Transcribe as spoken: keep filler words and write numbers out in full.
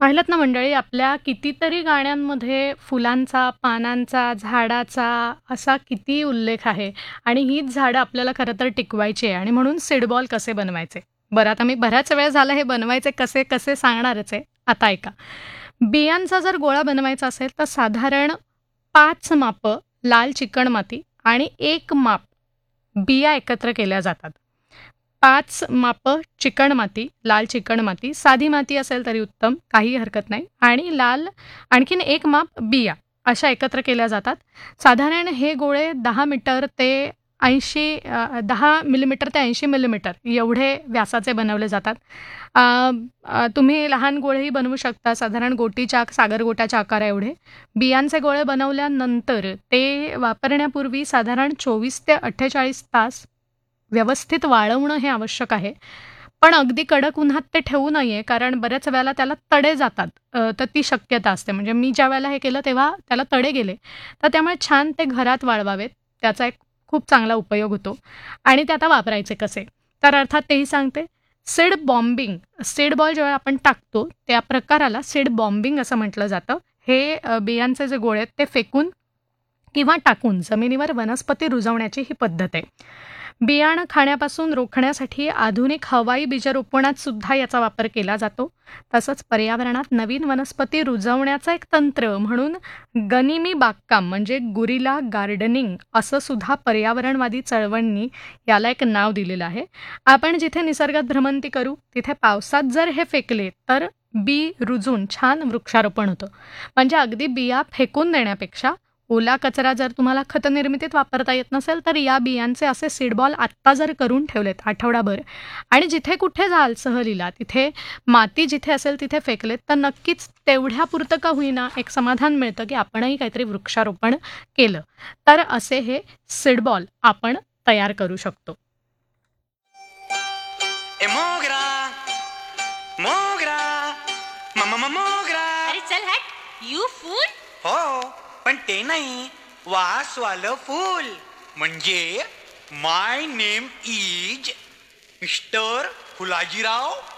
पाहिलत ना मंडळी, आपल्या कितीतरी गाण्यांमध्ये फुलांचा, पानांचा, झाडाचा असा किती उल्लेख आहे आणि हीच झाडं आपल्याला खरं तर टिकवायची आहे आणि म्हणून सीड बॉल कसे बनवायचे. बरं, आता मी बऱ्याच वेळ झाला हे बनवायचे कसे कसे सांगणारच आहे. आता ऐका. बियांचा जर गोळा बनवायचा असेल तर साधारण पाच मापं लाल चिकणमाती आणि एक माप बिया एकत्र केल्या जातात. पाच मापं चिकणमाती, लाल चिकणमाती, साधी माती असेल तरी उत्तम, काही हरकत नाही. आणि लाल आणखीन एक माप बिया अशा एकत्र केल्या जातात. साधारण हे गोळे दहा मीटर ते ऐंशी अ, दहा मिलीमीटर ते ऐंशी मिलीमीटर एवढे व्यासाचे बनवले जातात. अ, अ, तुम्ही लहान गोळेही बनवू शकता, साधारण गोटीच्या सागरगोट्याच्या आकारा एवढे. बियांचे गोळे बनवल्यानंतर ते वापरण्यापूर्वी साधारण चोवीस ते अठ्ठेचाळीस तास व्यवस्थित वाळवणं हे आवश्यक आहे. पण अगदी कडक उन्हात ते ठेवू नये, कारण बऱ्याच वेळेला त्याला तडे जातात. अ, तर ती शक्यता असते. म्हणजे मी ज्यावेळेला हे केलं तेव्हा त्याला तडे गेले. तर त्यामुळे छान ते घरात वाळवावेत. त्याचा एक खूप चांगला उपयोग होतो. आणि ते आता वापरायचे कसे? तर अर्थात तेही सांगते. सीड बॉम्बिंग, सीड बॉल जेव्हा आपण टाकतो त्या प्रकाराला सीड बॉम्बिंग असं म्हटलं जातं. हे अ, बियांचे जे गोळे आहेत ते फेकून किंवा टाकून जमिनीवर वनस्पती रुजवण्याची ही पद्धत आहे. बियाणं खाण्यापासून रोखण्यासाठी आधुनिक हवाई बीजरोपणात सुद्धा याचा वापर केला जातो. तसंच पर्यावरणात नवीन वनस्पती रुजवण्याचं एक तंत्र म्हणून गनिमी बागकाम म्हणजे गुरिला गार्डनिंग असं सुद्धा पर्यावरणवादी चळवळींनी याला एक नाव दिलेलं आहे. आपण जिथे निसर्गात भ्रमंती करू तिथे पावसात जर हे फेकले तर बी रुजून छान वृक्षारोपण होतं. म्हणजे अगदी बिया फेकून देण्यापेक्षा ओला कचरा जर तुम्हाला खतनिर्मितीत वापरता येत नसेल तर या बियांचे असे सीड बॉल आत्ता जर करून ठेवलेत आठवडाभर आणि जिथे कुठे जाल सहलीला तिथे माती जिथे असेल तिथे फेकलेत तर नक्कीच तेवढ्यापुरतं का होईना एक समाधान मिळतं की आपणही काहीतरी वृक्षारोपण केलं. तर असे हे सीड बॉल आपण तयार करू शकतो. ए मोगरा मोगरा मम मोगरा. अरे चल हट. You fool. हो, पण ते नाही, वासवालं फूल. म्हणजे माय नेम इज मिस्टर फुलाजीराव